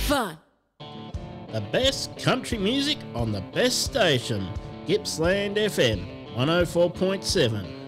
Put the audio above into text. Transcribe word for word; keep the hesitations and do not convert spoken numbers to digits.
fun. The best country music on the best station, Gippsland F M one oh four point seven.